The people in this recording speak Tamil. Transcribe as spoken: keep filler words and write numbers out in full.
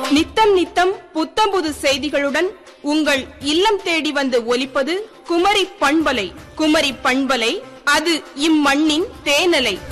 நித்தம் நித்தம் புத்தம் புது செய்திகளுடன் உங்கள் இல்லம் தேடி வந்து ஒலிப்பது குமரி பண்பலை. குமரி பண்பலை, அது இம்மண்ணின் தேனலை.